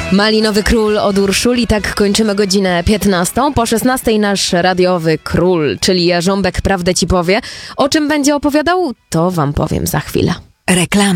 Malinowy Król od Urszuli, tak kończymy godzinę 15. Po 16 nasz radiowy król, czyli Jarząbek prawdę ci powie. O czym będzie opowiadał, to wam powiem za chwilę. Reklama.